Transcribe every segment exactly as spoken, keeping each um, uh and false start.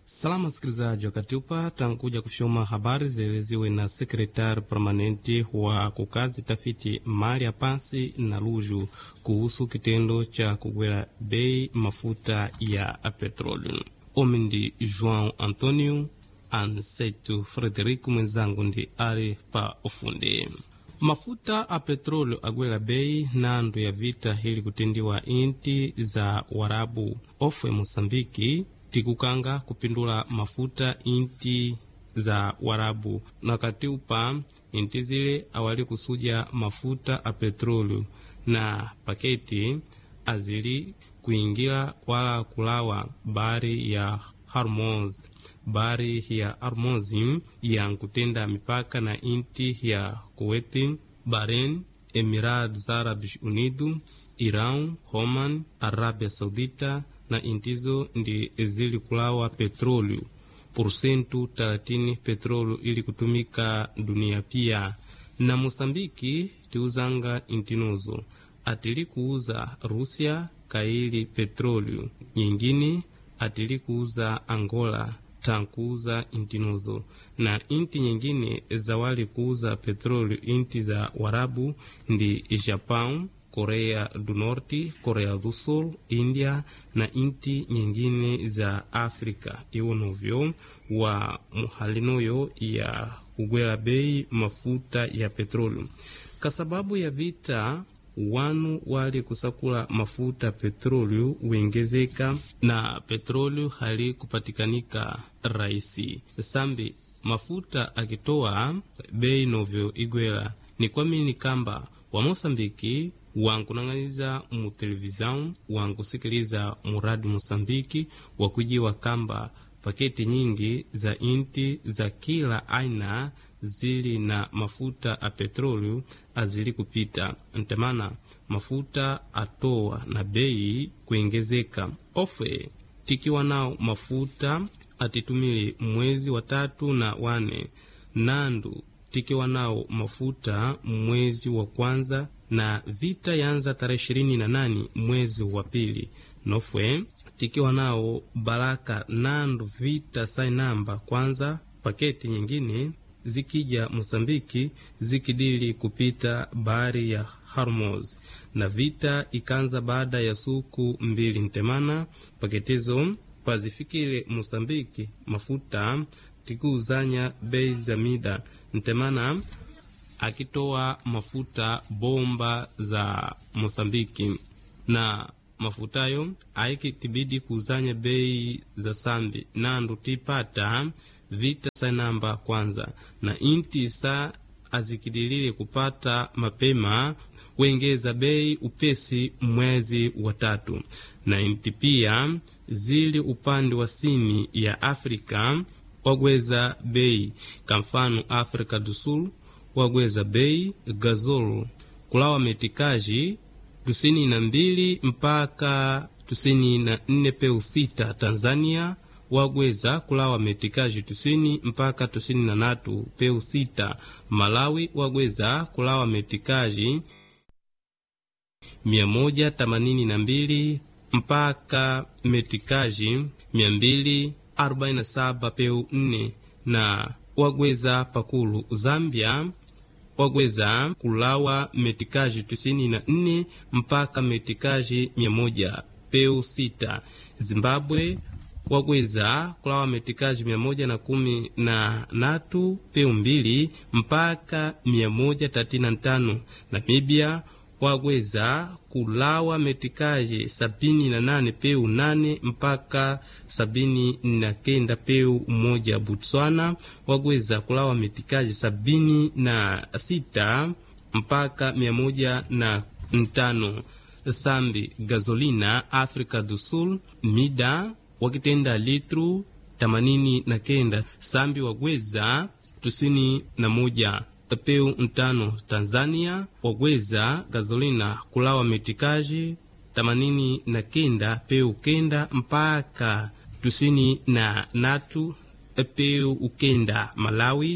Salama msikilizaji, wakati upa tankuja kushoma habari zieleziwe na sekretari permanenti wa kukazi tafiti mali ya pansi na luju kuhusu kitendo cha kugwela bei mafuta ya petroli. Omindi João Antonio Anseto Frederico mwenzangu ndi ali pa ufundi. Mafuta a petroli agwela bei nando ya vita hili kutendiwa inti za Warabu ofwe Mosambiki tikukanga kupindula mafuta inti za Warabu na katiupa inti zile awali kusuja mafuta a petroli na paketi azili kuingira wala kulawa bari ya Hormuz. Bari ya Hormuz ya kutenda mipaka na inti ya Kuwait, Bahrain, Emirates Arabes Unidos, Iran, Oman, Arabia Saudita na intizo ndi zili kulawa petroli porsentu talatini petroli ili kutumika dunia pia. Na Mosambiki tiuzanga intinozo atili kuuza Rusia kaili petroli nyingine atili kuuza Angola tankuuza intinozo na inti nyingine zawali kuuza petroli inti za Warabu ndi Japan, Korea du Norte, Korea do Sul, India na inti nyingine za Afrika. Iwo novyo wa muhalinoyo ya kugwela bei mafuta ya petroli. Kasababu ya vita wanu wali kusakula mafuta petroli uengezeka na petroli hali kupatikanika raisi. Sambi mafuta akitoa bei novyo igwela ni kwa mini kamba wa Mosambiki wankunang'aniza mu televizion wankusikiliza muradi Mosambiki wakujiwa kamba paketi nyingi za inti za kila aina zili na mafuta a petroli azili kupita ntemana mafuta atoa na bei kuengezeka. Ofe tikiwa nao mafuta atitumili mwezi wa tatu na wane nandu tikiwa nao mafuta mwezi wa kwanza na vita yanza tarehe ishirini na nane mwezi wa pili. Nofwe tikiwa nao baraka nandu vita sainamba kwanza paketi nyingine zikija Mosambiki zikidili kupita bahari ya Hormuz na vita ikanza baada ya suku mbili ntemana paketizo pazifikile Mosambiki mafuta tikuuzanya bei za mida ntemana akitoa mafuta bomba za Mosambiki na mafutayo aikitibidi kuuzanya bei za sambi nandu tipata vita sanamba kwanza na inti sa azikidilile kupata mapema wengeza bei upesi mwezi wa tatu na inti pia zili upande wa sini ya Afrika wagweza bei kamfano Afrika do Sul wagweza bei gazolo kulawa metikaji tusini na mbili mpaka tusini na nne peu sita. Tanzania wagweza kulawa metikaji tusini mpaka tusini na natu peu sita. Malawi wagweza kulawa metikaji mia moja tamanini na mbili mpaka metikaji mia mbili arobaini na saba peu nne na wagweza pakulu Zambia wagweza kulawa metikaji tusini na nne mpaka metikaji mia moja peu sita. Zimbabwe wagweza kulawa metikaji mia moja na kumi na natu peu mbili mpaka mia moja tatini na tano. Namibia wagweza kulawa metikaji sabini na nane peu nane mpaka sabini na kenda peu moja. Botswana wagweza kulawa metikaji sabini na sita mpaka mia moja na tano. Sambi gazolina Afrika do Sul mida wakitenda litru tamanini na kenda. Sambi wagweza tusini na moja peu ntano. Tanzania wagweza gazolina kulawa metikaji tamanini na kenda peu kenda mpaka tusini na natu peu ukenda. Malawi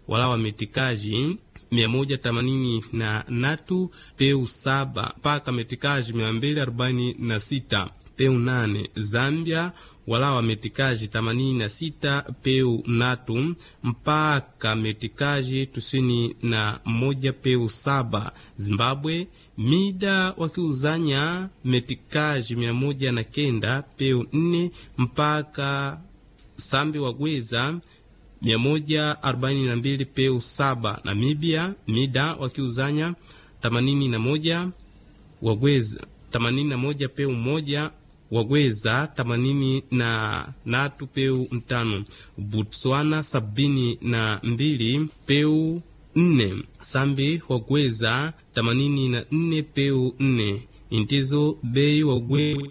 wala wa metikaji mia moja themanini na tatu peu saba mpaka metikaji mia mbili arobaini na sita peu nane. Zambia wala wa metikaji themanini na sita peu natu mpaka metikaji tisini na moja peu saba. Zimbabwe mida wakiuzanya metikaji mia moja na kenda peu nne mpaka sambi wagweza mia moja arobaini na mbili peu saba. Namibia mida wakiuzanya themanini na moja wagweza themanini na moja peu moja wagweza themanini na natu peu mtano. Botswana sabini na mbili peu nne sambi wagweza themanini na nne peu nne. Intizo bei wagweza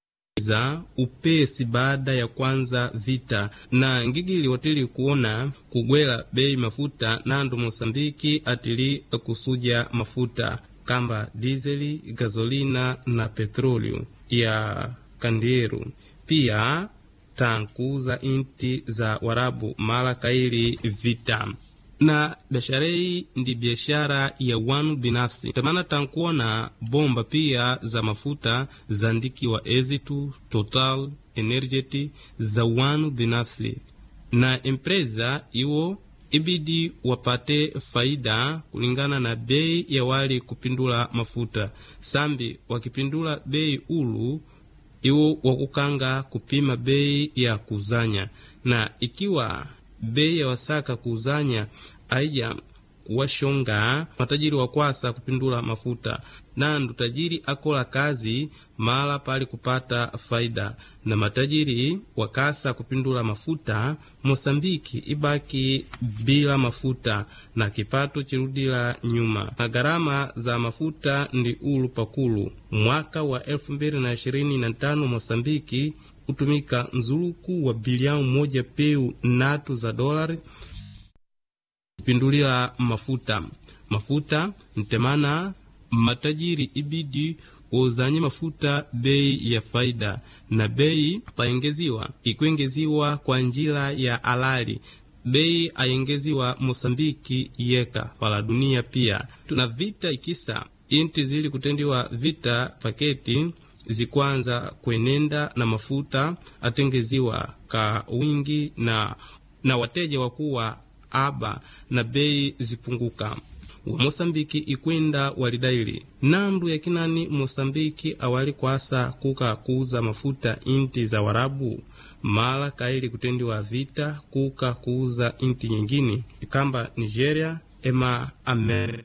za upesi baada ya kwanza vita na ngigili watili kuona kugwela bei mafuta nando Mosambiki atili kusuja mafuta kamba dizeli, gazolina na petrolio ya kandieru. Pia tanku za inti za Warabu mara kaili vita. Na biashara hii ndi biashara ya wanu binafsi. Tamana tankuona bomba pia za mafuta za ndiki wa Ezitu, Total, Energeti za wanu binafsi. Na empresa iwo ibidi wapate faida kulingana na bei ya wali kupindula mafuta. Sambi wakipindula bei ulu iwo wakukanga kupima bei ya kuzanya. Na ikiwa bei ya wasaka kuzanya aija kuwashonga matajiri wakwasa kupindula mafuta nandu tajiri akola kazi mala pali kupata faida na matajiri wakasa kupindula mafuta Mosambiki ibaki bila mafuta na kipato chirudila nyuma. Na gharama za mafuta ndi ulu pakulu. Mwaka wa elfu mbili na ishirini na tano Mosambiki utumika nzuluku wa bilioni moja peu natu za dolari kupindulila mafuta. Mafuta ntemana matajiri ibidi uzanye mafuta bei ya faida na bei paengeziwa ikuengeziwa kwa njira ya alali. Bei ayengeziwa Mosambiki yeka pala dunia pia. Tuna vita ikisa inti zili kutendiwa vita paketi zikwanza kwenenda na mafuta atengeziwa ka wingi na, na wateja wakuwa aba na bei zipunguka. Wa Mosambiki ikwenda walidaili nandu ya kinani Mosambiki awali kwasa kuka kuuza mafuta inti za Warabu mala kaili kutendiwa vita kuka kuuza inti nyingine kamba Nigeria ema Amerika.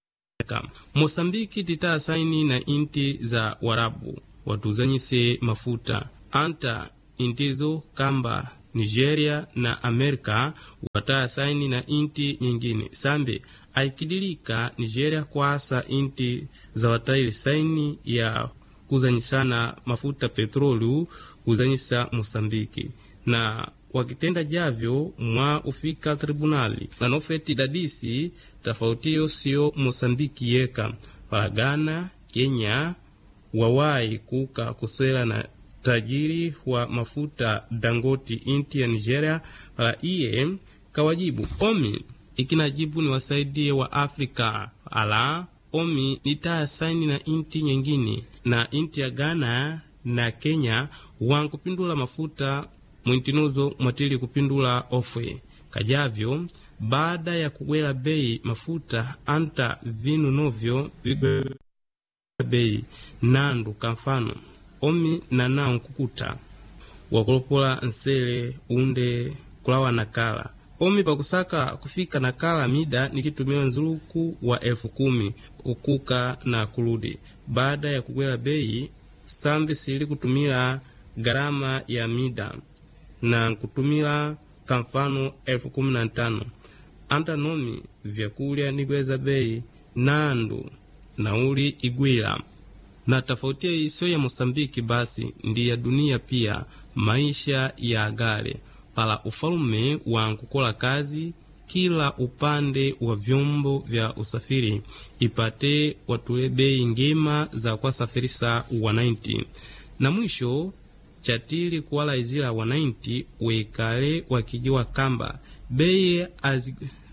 Mosambiki tita saini na inti za Warabu watuzanyise mafuta anta intizo kamba Nigeria na Amerika wataa saini na inti nyingine. Sambi aikidilika Nigeria kwasa inti za wataili saini ya kuzanyisana mafuta petrolu kuzanyisa Mosambiki. Na wakitenda javyo mwa ufika tribunali na nofeti dadisi tafautio sio Mosambiki yeka Paragana, Kenya wawai kuka kuswela na tajiri wa mafuta Dangoti inti ya Nigeria pala iye kawajibu omi ikinajibu ni wasaidie wa Afrika ala omi nitaa saini na inti nyingine na inti ya Ghana na Kenya wankupindula mafuta mwintinuzo mwatili kupindula ofwe kajavyo baada ya kugwela bei mafuta anta vinu novyo vigwe bei nandu kamfano omi na nao nkukuta wakolopola nsele unde kulawa nakala omi pakusaka kufika nakala mida nikitumila nzuluku wa elfu kumi ukuka na kuludi. Baada ya kugwela bei sambi sili kutumila gharama ya mida na kutumila kamfano elfu kumi na tano anta nomi vyakulya nigweza bei nandu nauli igwila. Na tofautia isio ya Mosambiki basi ndi ya dunia pia maisha ya gale pala ufalume wa kukola kazi kila upande wa vyombo vya usafiri ipate watule bei ngema za kwa safirisa wananchi. Na mwisho chatili kuwala izila wananchi wekale wakijua kamba bei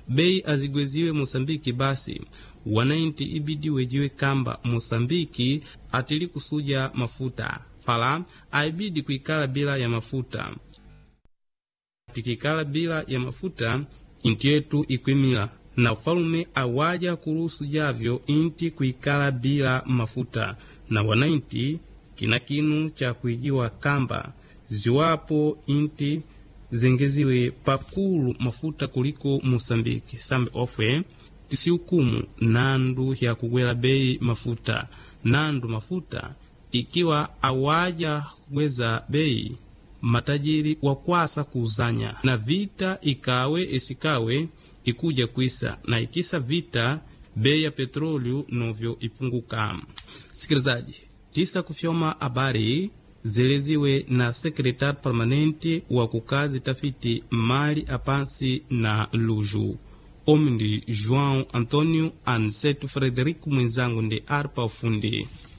bei azigweziwe Mosambiki, basi wananchi ibidi wejiwe kamba Mosambiki atili kusuja mafuta pala aibidi kuikala bila ya mafuta. Tikikala bila ya mafuta inti yetu ikwimila na ufalume awaja kuruhusu javyo inti kuikala bila mafuta, na wananchi kina kinu cha kuijiwa kamba ziwapo inti zengeziwe pakulu mafuta kuliko Mosambiki. Sambe ofwe tisihukumu nandu ya kugwela bei mafuta, nandu mafuta ikiwa awaja kugweza bei matajiri wakwasa kuzanya, na vita ikawe esikawe ikuja kuisa, na ikisa vita bei ya petrolio novyo ipunguka. Sikilizaji, tisa kufyoma habari zeleziwe na sekretari permanente wa kukazi tafiti Mali Apansi na Luju. Omndi João Antonio Anseto Frederico mwenzangu ndi arpa ufundi.